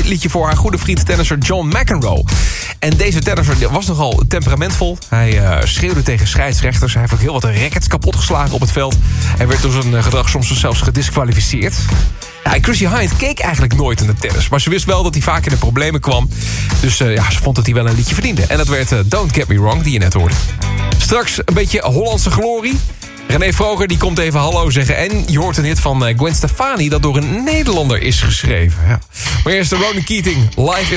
liedje voor haar goede vriend tennisser John McEnroe. En deze tennisser was nogal temperamentvol. Hij schreeuwde tegen scheidsrechters. Hij heeft ook heel wat rackets kapotgeslagen op het veld. Hij werd door zijn gedrag soms zelfs gedisqualificeerd. Ja, Chrissie Hynde keek eigenlijk nooit in de tennis. Maar ze wist wel dat hij vaak in de problemen kwam. Dus ze vond dat hij wel een liedje verdiende. En dat werd Don't Get Me Wrong, die je net hoorde. Straks een beetje Hollandse glorie. René Vroger die komt even hallo zeggen. En je hoort een hit van Gwen Stefani dat door een Nederlander is geschreven. Ja. Maar eerst de Ronan Keating live